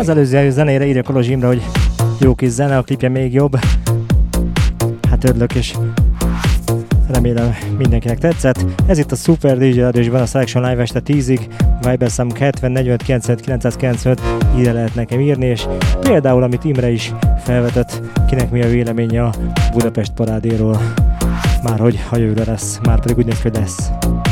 Az előző zenére írja Kolozs Imre, hogy jó kis zene, a klipje még jobb. Hát örülök, és remélem mindenkinek tetszett. Ez itt a Super DJ adásban a Selection Live este 10-ig. Viber számunk 70 45 95 995, ide lehet nekem írni, és például amit Imre is felvetett, kinek mi a véleménye a Budapest parádéról. Márhogy ha jövőre lesz, már pedig úgy néz ki, hogy lesz.